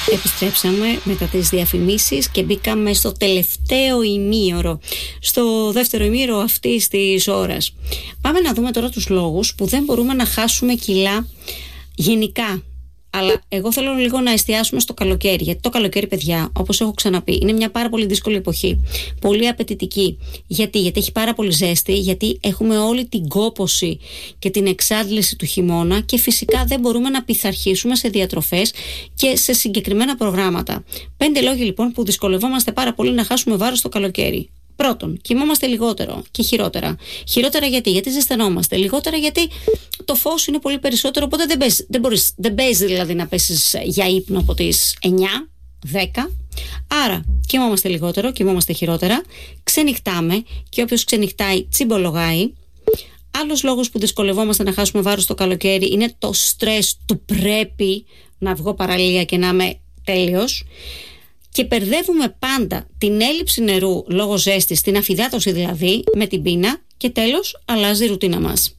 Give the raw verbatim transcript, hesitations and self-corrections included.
Επιστρέψαμε μετά τις διαφημίσεις και μπήκαμε στο τελευταίο ημίωρο, στο δεύτερο ημίωρο αυτής της ώρας. Πάμε να δούμε τώρα τους λόγους που δεν μπορούμε να χάσουμε κιλά γενικά. Αλλά εγώ θέλω λίγο να εστιάσουμε στο καλοκαίρι. Γιατί το καλοκαίρι, παιδιά, όπως έχω ξαναπεί, είναι μια πάρα πολύ δύσκολη εποχή. Πολύ απαιτητική. Γιατί, γιατί έχει πάρα πολύ ζέστη, γιατί έχουμε όλη την κόπωση και την εξάντληση του χειμώνα και φυσικά δεν μπορούμε να πειθαρχήσουμε σε διατροφές και σε συγκεκριμένα προγράμματα. Πέντε λόγοι λοιπόν που δυσκολευόμαστε πάρα πολύ να χάσουμε βάρος το καλοκαίρι. Πρώτον, κοιμόμαστε λιγότερο και χειρότερα. Χειρότερα γιατί, γιατί ζεσθενόμαστε. Λιγότερα γιατί το φως είναι πολύ περισσότερο, οπότε δεν παίζει, δεν μπορείς, δεν παίζει δηλαδή να πέσεις για ύπνο από τις εννιά, δέκα. Άρα κοιμόμαστε λιγότερο, κοιμόμαστε χειρότερα, ξενυχτάμε και όποιος ξενυχτάει τσιμπολογάει. Άλλος λόγος που δυσκολευόμαστε να χάσουμε βάρος το καλοκαίρι είναι το στρες του πρέπει να βγω παραλία και να είμαι τέλειος. Και μπερδεύουμε πάντα την έλλειψη νερού λόγω ζέστης, την αφυδάτωση δηλαδή, με την πείνα και τέλος αλλάζει η ρουτίνα μας.